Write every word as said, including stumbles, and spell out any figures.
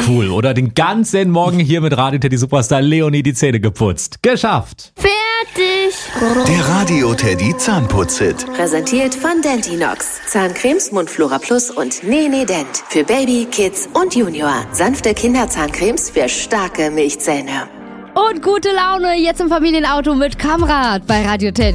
cool, oder? Den ganzen Morgen hier mit Radio Teddy Superstar Leonie die Zähne geputzt. Geschafft! Fertig! Der Radio Teddy Zahnputz-Hit. Präsentiert von Dentinox. Zahncremes, Mundflora Plus und Nene Dent. Für Baby, Kids und Junior. Sanfte Kinderzahncremes für starke Milchzähne. Und gute Laune jetzt im Familienauto mit Kamrat bei Radio Teddy.